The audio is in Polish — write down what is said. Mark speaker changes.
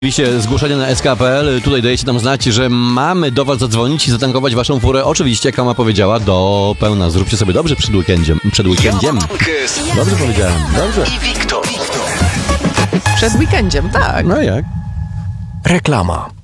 Speaker 1: Oczywiście zgłoszenie na sk.pl, tutaj dajecie nam znać, że mamy do was zadzwonić i zatankować waszą furę. Oczywiście, jak Kama powiedziała, do pełna. Zróbcie sobie dobrze przed weekendem. Dobrze powiedziałem, dobrze.
Speaker 2: I Wiktor.
Speaker 3: Przed weekendem, tak.
Speaker 1: No jak?
Speaker 2: Reklama.